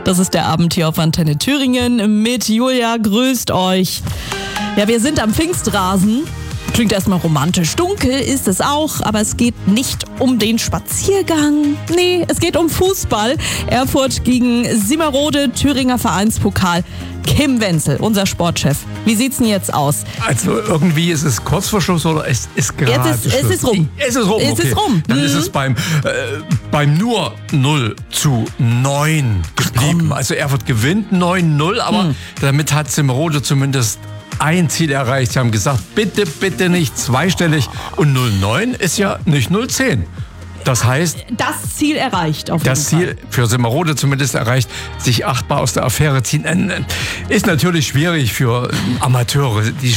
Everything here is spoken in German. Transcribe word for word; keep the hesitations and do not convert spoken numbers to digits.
Das ist der Abend hier auf Antenne Thüringen mit Julia. Grüßt euch. Ja, wir sind am Pfingstrasen. Klingt erstmal romantisch. Dunkel ist es auch, aber es geht nicht um den Spaziergang. Nee, es geht um Fußball. Erfurt gegen Simmerode, Thüringer Vereinspokal. Kim Wenzel, unser Sportchef. Wie sieht's denn jetzt aus? Also irgendwie ist es kurz vor Schluss oder es ist gerade Jetzt ist, es ist rum. Es ist rum, Es okay. ist rum. Dann Mhm. ist es beim, äh, beim nur null zu neun geblieben. Also Erfurt gewinnt neun null, aber mhm. damit hat Simmerode zumindest ein Ziel erreicht. Sie haben gesagt, bitte, bitte nicht zweistellig. Und null neun ist ja nicht null zehn. Das heißt, das Ziel erreicht auf jeden das Ziel Fall. für Simmerode zumindest erreicht, sich achtbar aus der Affäre ziehen. Ist natürlich schwierig für Amateure. Die